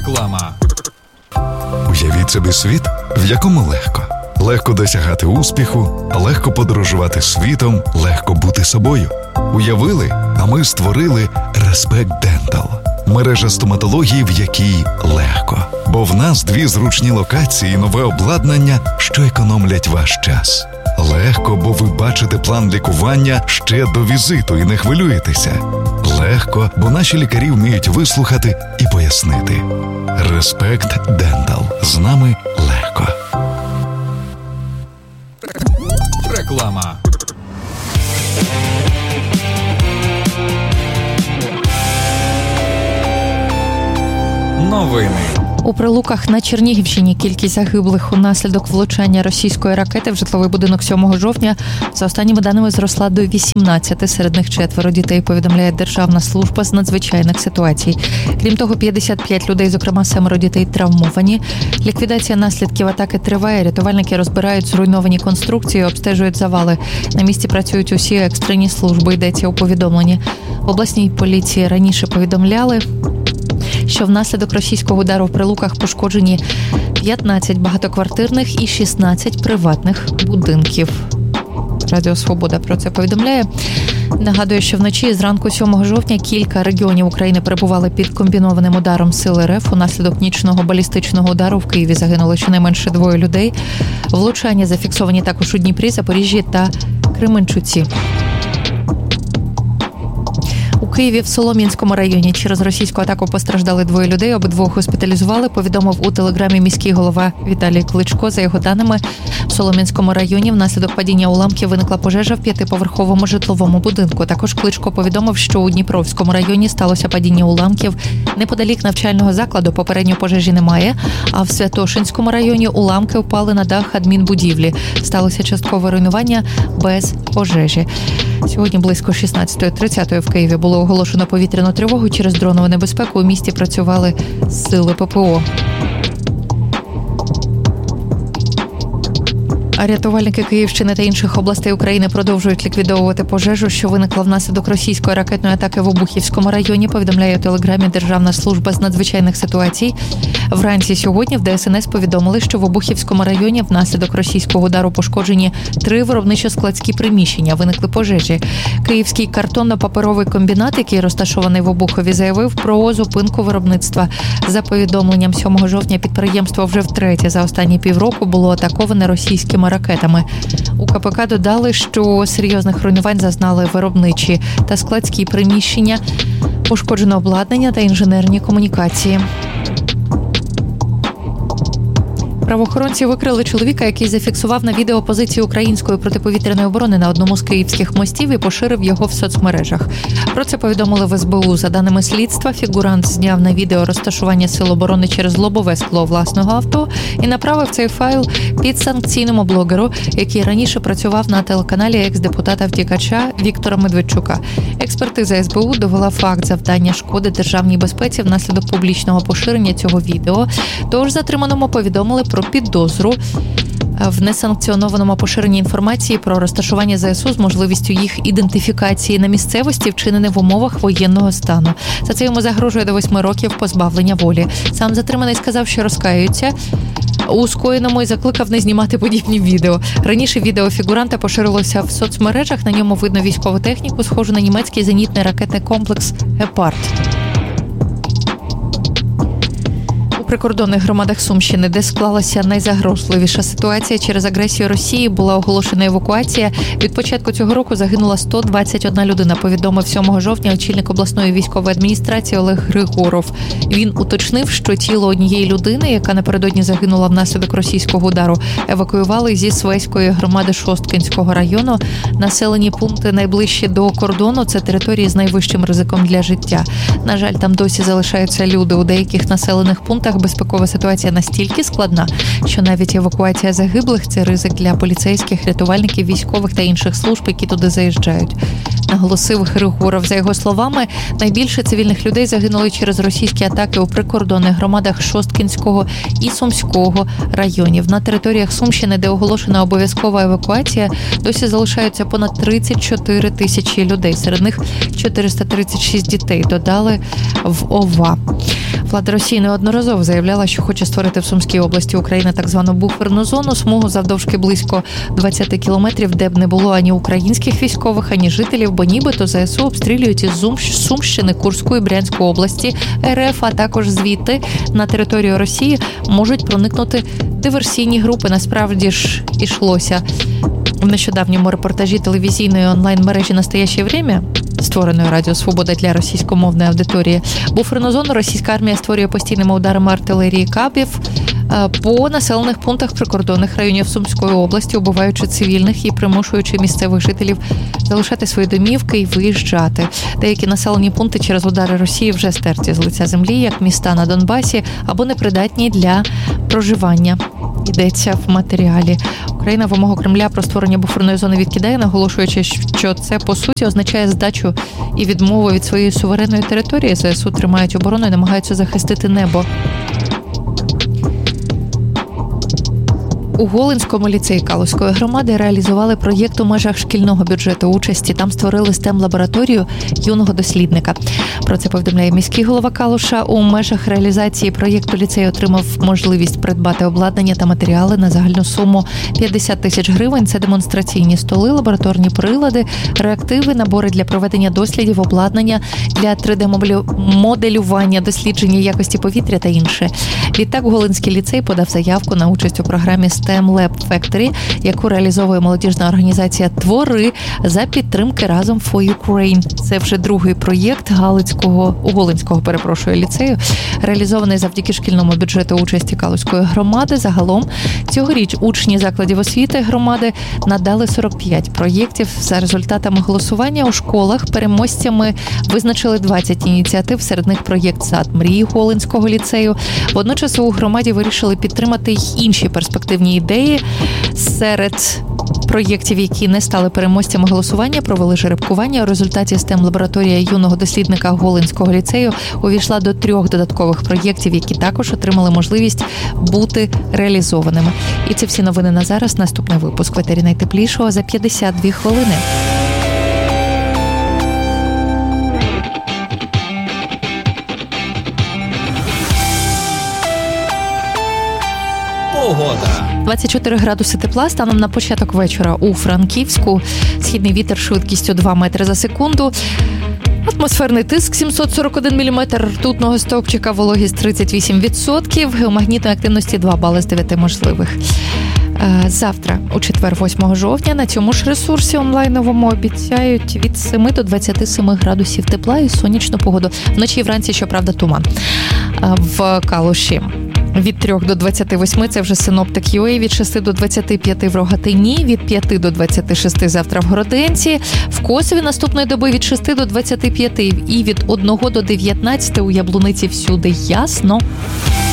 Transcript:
Реклама. Уявіть собі світ, в якому легко досягати успіху, легко подорожувати світом, легко бути собою. Уявили, а ми створили Respect Dental. Мережа стоматології, в якій легко. Бо в нас 2 зручні локації і нове обладнання, що економлять ваш час. Легко, бо ви бачите план лікування ще до візиту і не хвилюєтеся. Легко, бо наші лікарі вміють вислухати і пояснити. Respect Dental. З нами легко. Реклама. Новини. У Прилуках на Чернігівщині кількість загиблих унаслідок влучання російської ракети в житловий будинок 7 жовтня за останніми даними зросла до 18, серед них 4 дітей, повідомляє Державна служба з надзвичайних ситуацій. Крім того, 55 людей, зокрема 7 дітей, травмовані. Ліквідація наслідків атаки триває, рятувальники розбирають зруйновані конструкції, обстежують завали. На місці працюють усі екстрені служби, йдеться у повідомленні. В обласній поліції раніше повідомляли, що внаслідок російського удару в Прилуках пошкоджені 15 багатоквартирних і 16 приватних будинків. Радіо Свобода про це повідомляє. Нагадує, що вночі і зранку 7 жовтня кілька регіонів України перебували під комбінованим ударом сил РФ. Унаслідок нічного балістичного удару в Києві загинули щонайменше 2 людей. Влучання зафіксовані також у Дніпрі, Запоріжжі та Кременчуці. У Києві в Солом'янському районі через російську атаку постраждали 2 людей, обидвох госпіталізували, повідомив у телеграмі міський голова Віталій Кличко. За його даними, в Солом'янському районі внаслідок падіння уламків виникла пожежа в 5-поверховому житловому будинку. Також Кличко повідомив, що у Дніпровському районі сталося падіння уламків неподалік навчального закладу. Попередньо пожежі немає, а в Святошинському районі уламки впали на дах адмінбудівлі. Сталося часткове руйнування без пожежі. Сьогодні близько 16:30 в Києві було оголошено повітряну тривогу через дронову небезпеку. У місті працювали сили ППО. А рятувальники Київщини та інших областей України продовжують ліквідовувати пожежу, що виникла внаслідок російської ракетної атаки в Обухівському районі, повідомляє у телеграмі Державна служба з надзвичайних ситуацій. Вранці сьогодні в ДСНС повідомили, що в Обухівському районі внаслідок російського удару пошкоджені 3 виробничо-складські приміщення, виникли пожежі. Київський картонно-паперовий комбінат, який розташований в Обухові, заявив про зупинку виробництва. За повідомленням 7 жовтня підприємство вже втретє за останні півроку було атаковане російськими ракетами. У КПК додали, що серйозних руйнувань зазнали виробничі та складські приміщення, пошкоджено обладнання та інженерні комунікації. Правоохоронці викрили чоловіка, який зафіксував на відео позицію української протиповітряної оборони на одному з київських мостів і поширив його в соцмережах. Про це повідомили в СБУ. За даними слідства, фігурант зняв на відео розташування сил оборони через лобове скло власного авто і направив цей файл підсанкційному блогеру, який раніше працював на телеканалі екс-депутата-втікача Віктора Медведчука. Експертиза СБУ довела факт завдання шкоди державній безпеці внаслідок публічного поширення цього відео. Тож затриманому повідомили про підозру в несанкціонованому поширенні інформації про розташування ЗСУ з можливістю їх ідентифікації на місцевості, вчинене в умовах воєнного стану. За це йому загрожує до 8 років позбавлення волі. Сам затриманий сказав, що розкаюється у скоєному і закликав не знімати подібні відео. Раніше відео фігуранта поширилося в соцмережах. На ньому видно військову техніку, схожу на німецький зенітний ракетний комплекс «Гепард». У прикордонних громадах Сумщини, де склалася найзагрозливіша ситуація через агресію Росії, була оголошена евакуація. Від початку цього року загинула 121 людина, повідомив 7 жовтня очільник обласної військової адміністрації Олег Григоров. Він уточнив, що тіло однієї людини, яка напередодні загинула внаслідок російського удару, евакуювали зі Свеської громади Шосткинського району. Населені пункти найближчі до кордону – це території з найвищим ризиком для життя. На жаль, там досі залишаються люди. У деяких населених пунктах безпекова ситуація настільки складна, що навіть евакуація загиблих – це ризик для поліцейських, рятувальників, військових та інших служб, які туди заїжджають. Наголосив Григоров. За його словами, найбільше цивільних людей загинули через російські атаки у прикордонних громадах Шосткинського і Сумського районів. На територіях Сумщини, де оголошена обов'язкова евакуація, досі залишаються понад 34 тисячі людей. Серед них 436 дітей, додали в ОВА. Влада Росії неодноразово заявляла, що хоче створити в Сумській області України так звану буферну зону, смугу завдовжки близько 20 кілометрів, де б не було ані українських військових, ані жителів, бо нібито ЗСУ обстрілюють із Сумщини, Курської, Брянської області РФ, а також звідти на територію Росії можуть проникнути диверсійні групи. Насправді ж ішлося в нещодавньому репортажі телевізійної онлайн-мережі «Настояще время», створеної Радіо Свобода для російськомовної аудиторії. Буферну зону російська армія створює постійними ударами артилерії кабів по населених пунктах прикордонних районів Сумської області, убиваючи цивільних і примушуючи місцевих жителів залишати свої домівки і виїжджати. Деякі населені пункти через удари Росії вже стерті з лиця землі, як міста на Донбасі, або непридатні для проживання. Йдеться в матеріалі. Україна вимогу Кремля про створення буферної зони відкидає, наголошуючи, що це, по суті, означає здачу і відмову від своєї суверенної території. ЗСУ тримають оборону і намагаються захистити небо. У Голинському ліцеї Калузької громади реалізували проєкт у межах шкільного бюджету участі. Там створили STEM-лабораторію юного дослідника. Про це повідомляє міський голова Калуша. У межах реалізації проєкту ліцей отримав можливість придбати обладнання та матеріали на загальну суму 50 тисяч гривень. Це демонстраційні столи, лабораторні прилади, реактиви, набори для проведення дослідів, обладнання для 3D-моделювання, дослідження якості повітря та інше. Відтак Голинський ліцей подав заявку на участь у програмі STEM Lab Factory, яку реалізовує молодіжна організація «Твори» за підтримки «Разом for Ukraine». Це вже другий проєкт Голинського ліцею, реалізований завдяки шкільному бюджету участі Калузької громади. Загалом цьогоріч учні закладів освіти громади надали 45 проєктів. За результатами голосування у школах переможцями визначили 20 ініціатив, серед них проєкт «Сад мрії» Голинського ліцею. Водночас у громаді вирішили підтримати й інші перспективні ідеї. Серед проєктів, які не стали переможцями голосування, провели жеребкування. У результаті STEM-лабораторія юного дослідника Голинського ліцею увійшла до 3 додаткових проєктів, які також отримали можливість бути реалізованими. І це всі новини на зараз. Наступний випуск в етері найтеплішого за 52 хвилини. Погода. 24 градуси тепла станом на початок вечора у Франківську. Східний вітер швидкістю 2 метри за секунду. Атмосферний тиск 741 міліметр ртутного стовпчика, вологість 38%, геомагнітної активності 2 бали з 9 можливих. Завтра, у четвер, 8 жовтня, на цьому ж ресурсі онлайновому обіцяють від 7 до 27 градусів тепла і сонячну погоду. Вночі і вранці, щоправда, туман. В Калуші від 3 до 28 – це вже Синоптик.UA, від 6 до 25 в Рогатині, від 5 до 26 завтра в Городенці, в Косові наступної доби від 6 до 25 і від 1 до 19 у Яблуниці всюди ясно.